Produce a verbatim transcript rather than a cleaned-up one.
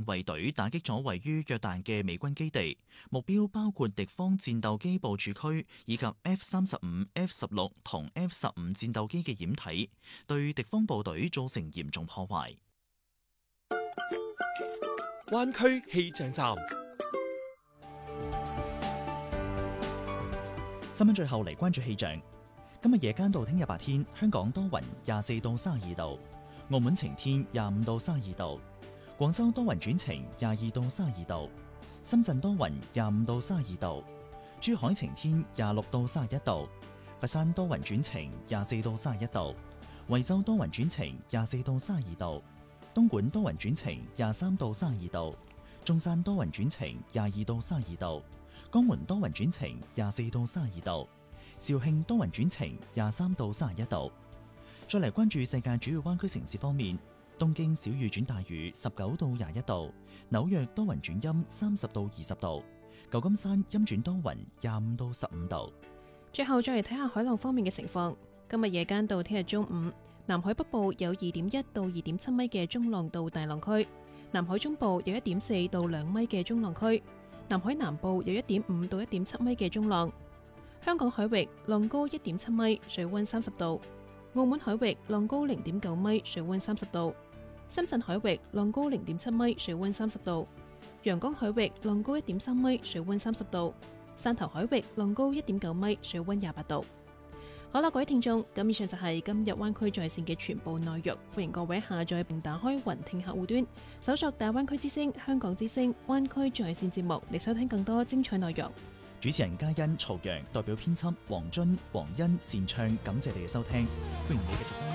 衛隊打擊咗位於約旦嘅美軍基地，目標包括敵方戰鬥機部署區以及 F 三十五、F 十六同 F 十五戰鬥機嘅掩體，對敵方部隊造成嚴重破壞。 灣區氣象站。 新聞最後嚟關注氣象。今日夜間到聽日白天，香港多雲，廿四到三十二度；澳門晴天，廿五到三十二度；廣州多雲轉晴，廿二到三十二度；深圳多雲，廿五到三十二度；珠海晴天，廿六到三十一度；佛山多雲轉晴，廿四到三十一度；惠州多雲轉晴，廿四到三十二度；東莞多雲轉晴，廿三到三十二度；中山多雲轉晴，廿二到三十二度；江門多雲轉晴，廿四到三十二度；肇慶多雲轉晴，廿三到三十一度。再嚟關注世界主要灣區城市方面，東京小雨轉大雨，十九到廿一度；紐約多雲轉陰，三十到二十度；舊金山陰轉多雲，廿五到十五度。 最後再嚟睇下海浪方面嘅情況。今日夜間到聽日中午，南海北部有二點一到二點七米嘅中浪到大浪區，南海中部有一點四到兩米嘅中浪區，南海南部有一點五到一點七米嘅中浪。香港海域浪高一點七米，水溫三十度；澳門海域浪高零點九米，水溫三十度；深圳海域浪高零點七米，水溫三十度；陽江海域浪高一點三米，水溫三十度；汕頭海域浪高一點九米，水溫廿八度。好啦，各位聽眾，咁以上就係今日灣區在線嘅全部內容。歡迎各位下載並打開雲聽客戶端，搜索大灣區之聲、香港之聲、灣區在線節目嚟收聽更多精彩內容。 主持人嘉欣、曹陽代表編輯黃津、黃欣、善唱，感謝你嘅收聽，歡迎你繼續。